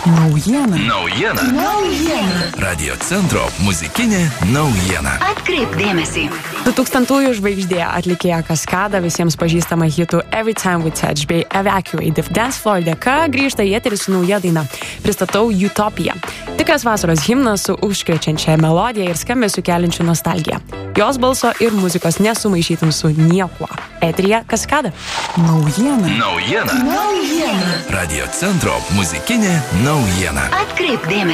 Naujiena. Radio centro muzikinė naujiena. Atkreipk dėmesį. 2000-ųjų žvaigždė atlikėja Kaskada visiems pažįstama hitų Every Time We Touch bei Evacuate Dance Floor dėka grįžta į eterį su nauja daina. Pristatau Utopija. Tikras vasaros himnas su užkrečiančia melodija ir skambesiu keliančiu nostalgiją. Jos balso ir muzikos nesumaišytum su niekuo. Eteryje Kaskada. Naujiena. Radio centro muzikinė naujiena. Atkreipk dėmesį.